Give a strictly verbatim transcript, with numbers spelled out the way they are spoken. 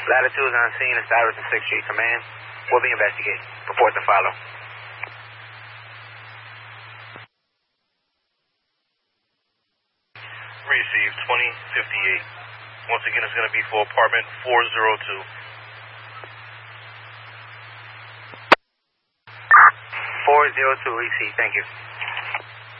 Latitudes on scene, established in sixth Street. Command will be investigating. Report to follow. Received twenty fifty-eight. Once again, it's going to be for apartment four oh two. four oh two, received. Thank you.